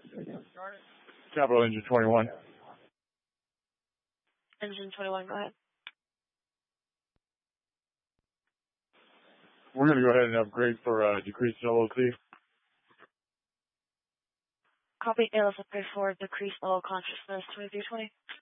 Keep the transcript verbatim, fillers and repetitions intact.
Capital Engine twenty-one. Engine twenty-one, go ahead. We're going to go ahead and upgrade for uh, decreased L O C. Copy, A L S upgrade for decreased level consciousness twenty-three twenty.